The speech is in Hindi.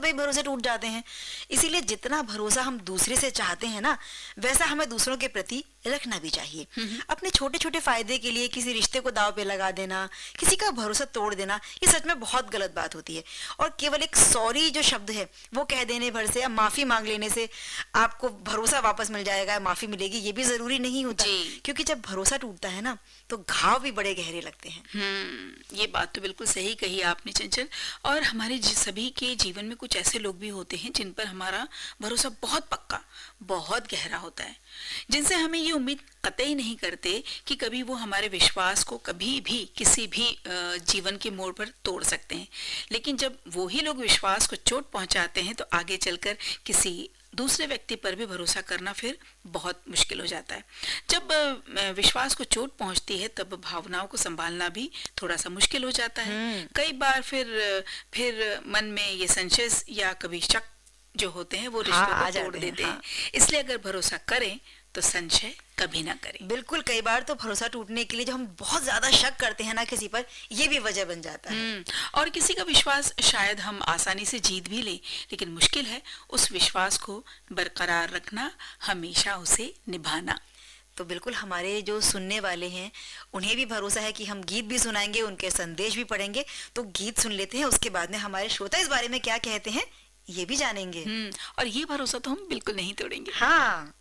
भाई भरोसे टूट जाते हैं। इसीलिए जितना भरोसा हम दूसरे से चाहते हैं ना, वैसा हमें दूसरों के प्रति रखना भी चाहिए। अपने छोटे छोटे फायदे के लिए किसी रिश्ते को दाव पे लगा देना, किसी का भरोसा तोड़ देना, ये सच में बहुत गलत बात होती है। और केवल एक सॉरी जो शब्द है वो कह देने भर से या माफी मांग लेने से आपको भरोसा वापस मिल जाएगा, माफी मिलेगी, ये भी जरूरी नहीं होता। क्योंकि जब भरोसा टूटता है ना तो घाव भी बड़े गहरे लगते हैं। ये बात तो बिल्कुल सही कही आपने चंचल। और हमारे सभी के जीवन में कुछ ऐसे लोग भी होते हैं जिन पर हमारा भरोसा बहुत पक्का, बहुत गहरा होता है, जिनसे हमें ये उम्मीद कतई नहीं करते कि कभी वो हमारे विश्वास को कभी भी किसी भी जीवन के मोड़ पर तोड़ सकते हैं। लेकिन जब वो ही लोग विश्वास को चोट पहुंचाते हैं तो आगे चलकर किसी दूसरे व्यक्ति पर भी भरोसा करना फिर बहुत मुश्किल हो जाता है। जब विश्वास को चोट पहुंचती है तब भावनाओं को संभालना भी थोड़ा सा मुश्किल हो जाता है। कई बार फिर मन में ये संशय या कभी शक जो होते हैं वो रिश्तों को तोड़ देते हैं। इसलिए अगर भरोसा करें तो संशय कभी ना करें। बिल्कुल, कई बार तो भरोसा टूटने के लिए जो हम बहुत ज्यादा शक करते हैं ना किसी पर, ये भी वजह बन जाता है। और किसी का विश्वास शायद हम आसानी से जीत भी लें, लेकिन मुश्किल है उस विश्वास को बरकरार रखना, हमेशा उसे निभाना। तो बिल्कुल हमारे जो सुनने वाले हैं उन्हें भी भरोसा है कि हम गीत भी सुनाएंगे, उनके संदेश भी पढ़ेंगे। तो गीत सुन लेते हैं, उसके बाद में हमारे श्रोता इस बारे में क्या कहते हैं ये भी जानेंगे। और ये भरोसा तो हम बिल्कुल नहीं तोड़ेंगे। हाँ।